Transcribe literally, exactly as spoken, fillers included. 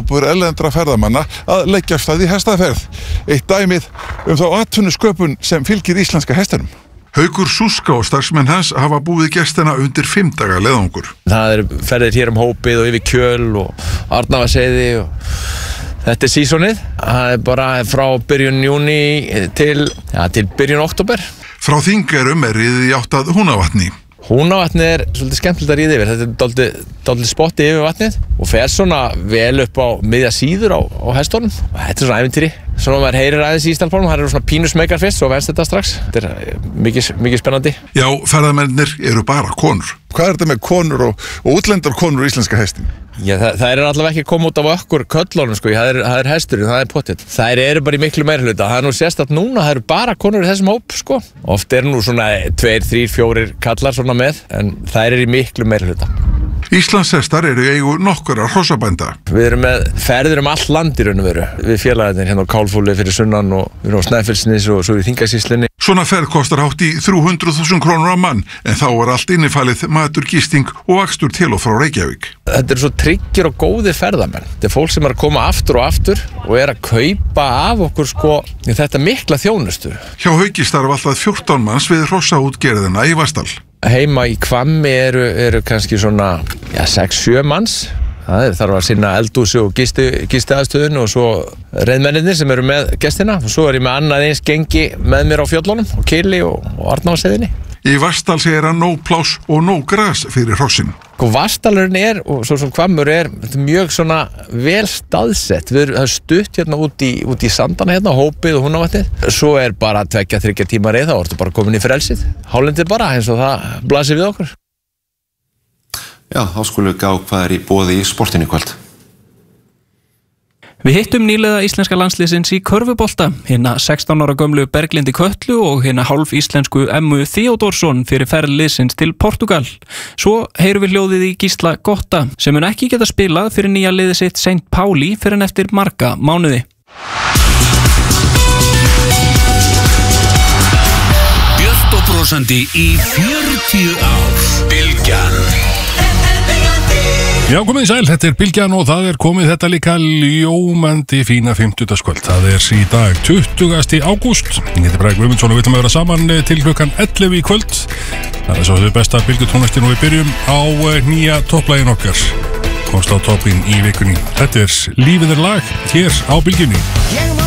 áhugaábúðir erlendra ferðamanna að leggja af stað í hestaferð. Eitt dæmið um þá atvinnusköpun sem fylgir íslenska hestinum. Haukur Súska og starfsmenn hans hafa búið gestina undir fimm daga leiðangur. Það er ferðir hér um Hópið og yfir Kjöl og Arnarvatnsheiði og þetta er sísonið. Það er bara frá byrjun júní til, ja, til byrjun október. Frá Þingeyrum er riðið í átt að Húnavatni. Húnavatni er svolítið skemmtilegt að ríða yfir. Þetta er dálítið, dálítið spotti yfir vatnið og fer svona vel upp á miðja síður á, á hestunum. Og þetta er svona ævintýri. Svona maður heyrir aðeins í Íslandsfólum, það eru svona pínu smekar fyrst, svo venst þetta strax. Þetta er mikið, mikið spennandi. Já, ferðamennir eru bara konur. Hvað er þetta með konur og, og útlendar konur í íslenska hestin? Já, það, það er allavega ekki koma út af okkur köllunum, sko, það er, það er hesturinn, það er pottitt. Það eru bara í miklu meirihluta, það er nú sérstætt núna, það eru bara konur í þessum hóp, sko. Oft er nú svona tveir, þrír, fjórir kallar svona með, en það er í miklu meirihluta. Íslandshestar eru í eigu nokkurra hrossabænda. Við erum með ferðir um all land í raun og veru. Við félagarnir hérna á Kálfúli fyrir sunnan og við erum á Snæfellsnes og svo í Þingasýslunni. Svona ferð kostar hátt í þrjú hundruð þúsund krónur á mann, en þá er allt innifalið matur, gisting og akstur til og frá Reykjavík. Þetta er svo tryggir og góðir ferðamenn. Þetta er fólk sem er að koma aftur og aftur og er að kaupa af okkur sko þetta mikla þjónustu. Hjá Hauki starfa alltaf fjórtán manns við hrossaútgerðina í Vatnsdal. Heima í Hvammi eru, eru kannski svona ja, sex sjö manns. Það er þarf að sinna eldhúsi og gisti, gistiaðstöðun og svo reiðmennirnir sem eru með gestina. Og svo er ég með annað eins gengi með mér á fjöllunum og Kili og, og Arnarvatnsheiðinni. Í Vatnsdal segir hann nóg pláss og nóg gras fyrir hrossin. Og Vatnsdalurinn er, og svo sem Hvammur er, mjög svona vel staðsett. Við erum stutt hérna út í, út í sandana hérna, Hópið og Húnavatnið. Svo er bara tveggja, þriggja tíma reið, þá ertu bara komin í frelsið. Hálendið bara, eins og það blasir við okkur. Já, þá skulum við gá hvað er í boði í sportinu í kvöld. Við hittum nýlega íslenska landsliðsins í körfubolta, hinna sextán ára gömlu Berglindi Kötlu og hinna hálf íslensku Emmu Theodorsson fyrir ferð liðsins til Portugal. Svo heyrum við hljóðið í Gísla Gotta sem mun ekki geta spilað fyrir nýja liðið sitt Saint Pauli fyrir en eftir marga mánuði. Björt og brosandi í fjörutíu ár. Bylgjan. Já, komið í sæl, þetta er Bylgjan og það er komið þetta líka ljómandi fína fimmtudagskvöld. Það er í dag tuttugasta ágúst. Ég heiti Bragi Guðmundsson og við ætlum að vera saman til klukkan ellefu í kvöld. Það er svo þau besta bylgjutónlistin og við byrjum á nýja topplægin okkar. Komst á toppin í vikunni. Þetta er Lífið er lag hér á Bylgjunni.